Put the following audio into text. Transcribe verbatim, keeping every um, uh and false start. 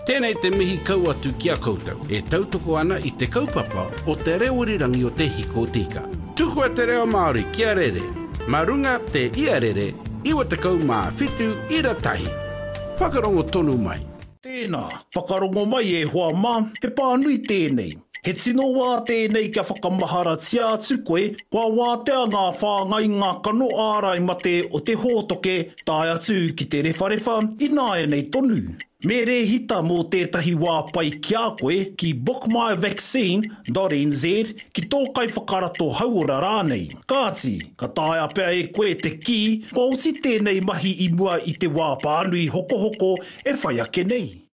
Tēnei te mihi kau atu kia koutou, e tautoko ana i te kaupapa o te reorirangi o te hiko tika. Tuku a te reo Māori kia rere, marunga te ia rere, iwa te kau mā whitu ira tahi. Whakarongo tonu mai. Tēnā, whakarongo mai e hoa mā, he pānui tēnei. He tino wā tēnei kia whakamahara tia atu koe, kua wātea ngā whāngai ngā kano ārai mate o te hōtoke, tāi atu ki te rewharewa, ināia nei tonu. Me re hita mō tētahi wā pai kia koe ki book my vaccine dot n z ki tōkai whakarato haura rānei. Kāti, ka tāia pēr e koe te ki, kua uti tēnei mahi i mua i te wā pānui hoko hoko e whai ake nei.